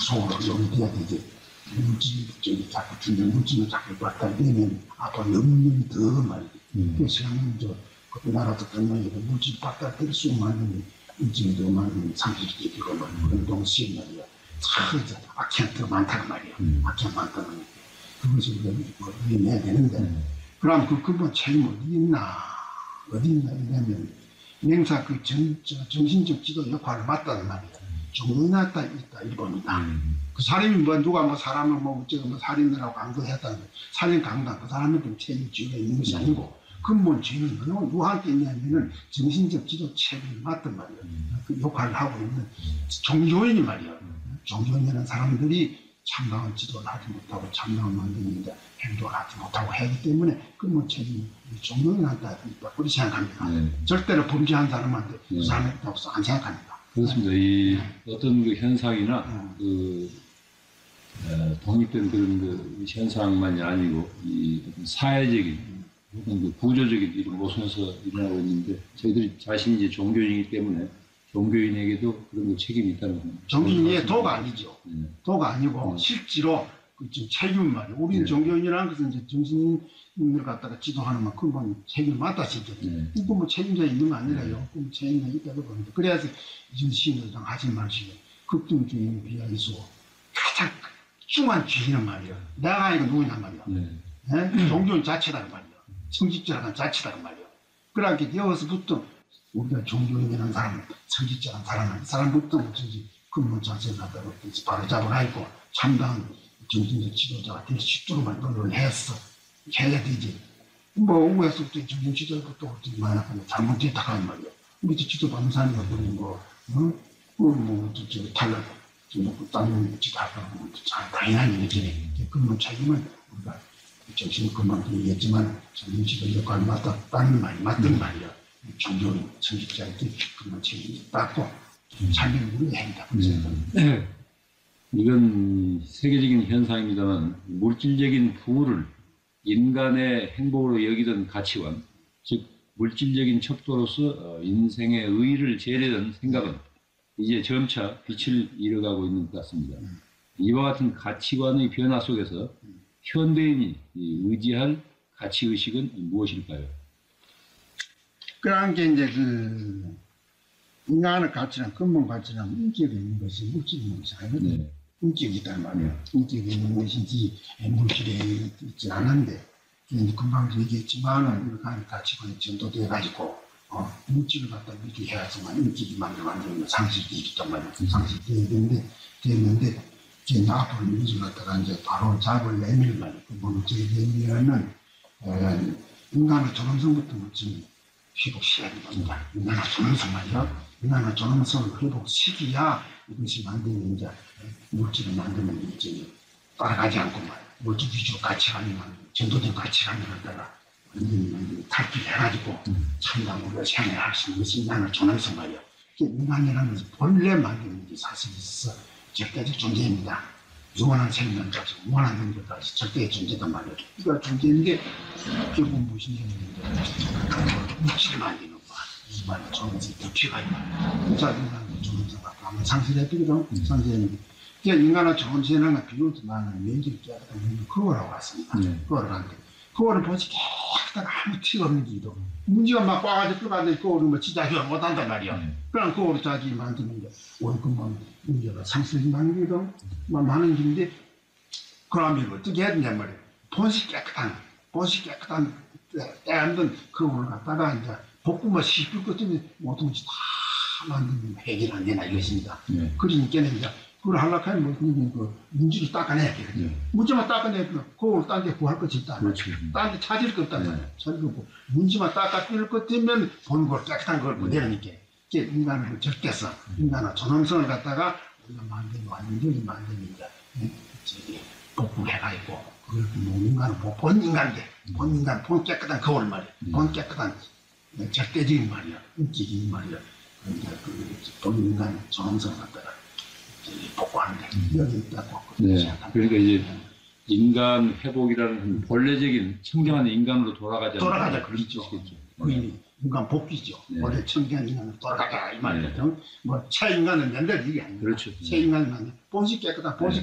속으로 용기해야 되지. 물질적이 자꾸 주는 물질을 자꾸 갖다 내면 앞으로 너무 더 말이야. 그래서 우리나라도 그런 물질 갖다 댈 수많은 물질도 많은 상식적이고 그런 동시에 말이야. 참 악행 더 많다는 말이야. 악행 많다는 말이야. 그것을 내야 되는데 그럼 그 근본 책임 어디 있나 이러면 맹사 그 정신적 지도 역할을 맡다는 말이야. 종로나다 있다 일본이다. 그 사람이 누가 사람을 살인을 하고 강도했다는 거, 살인 강도 그 사람한테 책임지가 있는 것이 아니고 근본 죄는 누구한테 있냐면은 정신적 지도 책임을 맡단 말이야. 그 역할을 하고 있는 종교인이 말이야. 종교인이라는 사람들이 참다운 지도를 하지 못하고 참다운 만드는 행동을 하지 못하고 하기 때문에 근본 책임이 종교인한테 있다. 그렇게 생각합니다. 절대로 범죄한 사람한테 그 사람이 있다고 안 생각합니다. 그렇습니다. 이 어떤 그 현상이나 독립된 그런 그 현상만이 아니고 이 어떤 사회적인 혹은 그 구조적인 이런 모순에서 일어나고 있는데 저희들이 자신이 이제 종교인이기 때문에 종교인에게도 그런 그 책임이 있다는 겁니다. 종교인의 도가 아니죠. 도가 아니고 실제로 그 책임 말이에요. 우리는 종교인이라는 것은 이제 정신을 갖다가 지도하는 만 근본 책임을 맡아 지죠. 그건 뭐 책임자 있는 거 아니라요. 그건 책임자 있다고 봅니다. 그래서 이전 시인들랑 하지 마시고 극등주의에 비하해서 가장 중한 죄는 말이에요. 내가 아니고 누구냔 말이야. 종교인 자체라는 말이야. 성직자라는 자체라는 말이야. 그렇게 되어서부터 우리가 종교인이라는 사람, 성직자라는 사람부터 어쩐지 근본 자체를 갖다가 바로 잡아가지고 참다운 정신적 지도자가 될 수 있도록만 노력을 했어. 해야 되지. 우에서부터 정신 지도부터 만약에 잘못됐다고 하는 말이야. 우리 지도받는 사람이 탈락, 다른 지도하고 당연한 얘기지. 근본 책임은 우리가 정신 금방 얘기했지만 정신 지도 역할을 맡았다는 말이 맞던 말이야. 종교인, 성직자한테 근본 책임이 있다고 참여를 해야 한다. 이건 세계적인 현상입니다만 물질적인 부를 인간의 행복으로 여기던 가치관, 즉 물질적인 척도로서 인생의 의의를 재려던 생각은 이제 점차 빛을 잃어가고 있는 것 같습니다. 이와 같은 가치관의 변화 속에서 현대인이 의지할 가치의식은 무엇일까요? 그런 게 이제 인간의 가치는 근본 가치는 인격이 있는 것이 물질이 있는 것이 아니거든요. 인격이 있단 말이야. 인격이 있는 것이지 물질에 있지 않은데 금방 얘기했지만은 인간의 가치관이 전도돼가지고 물질을 갖다 위주해야지만 인격이 만들어지는 상식이 있단 말이야. 상식이 됐는데 이제 앞으로 물질을 갖다가 이제 바로 잡을 내밀면 그 물질을 내밀면은 인간의 존엄성부터 물질 회복시켜야 됩니다. 인간의 존엄성 말이야. 인간의 존엄성을 회복시켜야 이것이 만드는 이제 물질을 만드는 이제 따라가지 않고 말이야. 물질 위주로 가치관이 전도된 가치관을 갖다가 완전히 탈피해가지고 참나 우리가 생활할 수 있는 것이 인간의 존엄성 말이야. 인간이라는 것은 본래 만드는 게 사실 있어 절대적 존재입니다. 영원한 생명까지, 영원한 존재까지 절대의 존재단 말이야. 이거 존재인 게 결국 무엇이냐면 물질을 만드는 거야. 이 말이 존재 덮치가 있는 자, 인간의 존재가 아마 상실해드리거든. 상실해는 인간의 존재는 비웃지만 면적이 깨끗한 그거라고 왔습니다. 그거를 하는데 그거를 보지 깨끗하게 아무 티가 없는 기도 문제가 막 꽉가지고 끌어가지고 그거를 뭐 진짜 해결 못한단 말이야. 그럼 그거를 자기 만드는 게 원금만 문제가 상실이 많은 게도 많은 길인데 그러면 어떻게 해야 되냐 말이야. 본식 깨끗한 때안든 그거를 갖다가 이제 볶음을 씹을 것 때문에 모든 것이 다 만드는 해결 안 되나 이것입니다. 그러니까 이제 그걸 하려고 하면 그 문제를 닦아내야 되거든요. 문제만 닦아내면 그걸 딴 데 구할 것이 있다. 딴 데 찾을 거 없단 말이야. 찾을 거고 문제만 닦아낼 것 되면 본 걸 깨끗한 걸 보내니까 이게 인간의 적대성, 인간의 존엄성을 갖다가 우리가 만드는 완전히 만드는 이제 복구해가지고 그걸 인간은 본 인간인데 본 깨끗한 거울 말이야. 본 깨끗한 절대적인 말이야. 인격인 말이야. 그러니까 본 인간의 존엄성을 갖다가 복구하는데 여기 있다고. 그러니까 이제 인간 회복이라는 본래적인 청정한 인간으로 돌아가자 그런 뜻이겠죠. 인간 복귀죠. 네. 원래 청기한 인간은 돌아가라 이 말이거든. 뭐 차인간은 맨날 이게 아니에요. 그렇죠. 새 인간은 본식 깨끗한 본식